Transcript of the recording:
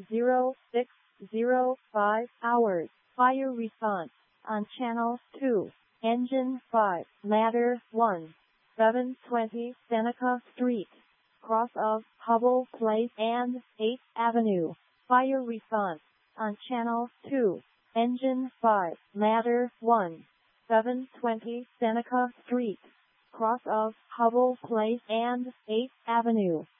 0605 hours. Fire response on Channel 2, Engine 5, Ladder 1, 720 Seneca Street, cross of Hubble Place and 8th Avenue. Fire response on Channel 2, Engine 5, Ladder 1, 720 Seneca Street, cross of Hubble Place and 8th Avenue.